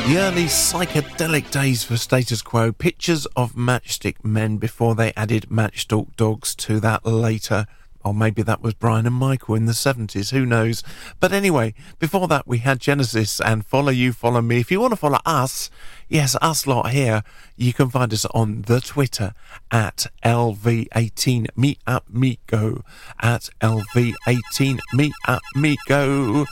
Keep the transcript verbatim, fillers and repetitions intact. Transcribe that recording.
The early psychedelic days for Status Quo, pictures of Matchstick Men before they added Matchstalk Dogs to that later. Or maybe that was Brian and Michael in the seventies, who knows. But anyway, before that we had Genesis and Follow You, Follow Me. If you want to follow us, yes, us lot here, you can find us on the Twitter at L V eighteen, Meet Up, Meet Go, at L V eighteen, Meet Up, Meet Go.